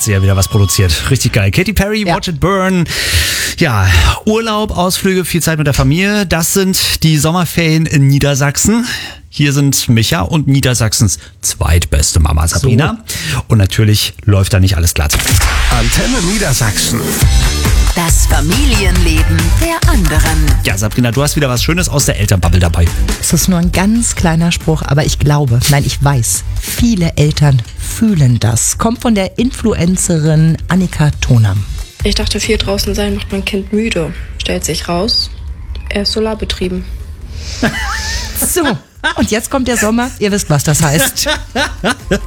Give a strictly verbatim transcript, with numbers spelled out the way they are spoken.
hat sie ja wieder was produziert. Richtig geil. Katy Perry, Ja. Watch It Burn. Ja, Urlaub, Ausflüge, viel Zeit mit der Familie. Das sind die Sommerferien in Niedersachsen. Hier sind Micha und Niedersachsens zweitbeste Mama Sabrina. Und natürlich läuft da nicht alles glatt. Antenne Niedersachsen. Das Familienleben der anderen. Ja, Sabrina, du hast wieder was Schönes aus der Elternbubble dabei. Es ist nur ein ganz kleiner Spruch, aber ich glaube, nein, ich weiß, viele Eltern fühlen das. Kommt von der Influencerin Annika Tonam. Ich dachte, viel draußen sein macht mein Kind müde. Stellt sich raus, er ist solarbetrieben. So, und jetzt kommt der Sommer. Ihr wisst, was das heißt.